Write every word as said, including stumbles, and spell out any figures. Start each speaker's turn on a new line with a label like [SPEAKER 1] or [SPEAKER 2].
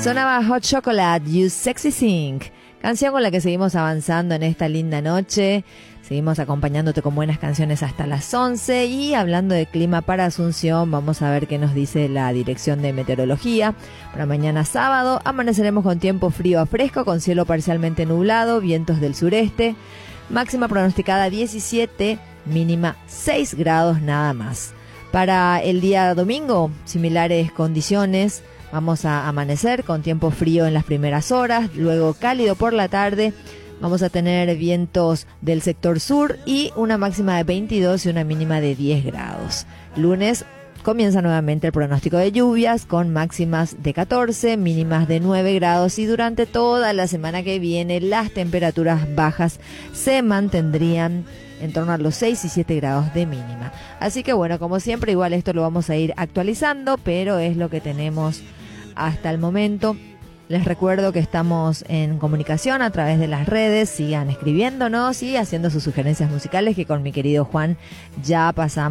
[SPEAKER 1] Sonaba Hot Chocolate, You Sexy Thing, canción con la que seguimos avanzando en esta linda noche. Seguimos acompañándote con buenas canciones hasta las once y hablando de clima para Asunción, vamos a ver qué nos dice la Dirección de Meteorología. Para mañana sábado amaneceremos con tiempo frío a fresco, con cielo parcialmente nublado, vientos del sureste, máxima pronosticada diecisiete, mínima seis grados nada más. Para el día domingo, similares condiciones. Vamos a amanecer con tiempo frío en las primeras horas, luego cálido por la tarde. Vamos a tener vientos del sector sur y una máxima de veintidós y una mínima de diez grados. Lunes comienza nuevamente el pronóstico de lluvias con máximas de catorce, mínimas de nueve grados y durante toda la semana que viene las temperaturas bajas se mantendrían en torno a los seis y siete grados de mínima. Así que bueno, como siempre, igual esto lo vamos a ir actualizando, pero es lo que tenemos hasta el momento. Les recuerdo que estamos en comunicación a través de las redes. Sigan escribiéndonos y haciendo sus sugerencias musicales, que con mi querido Juan ya pasamos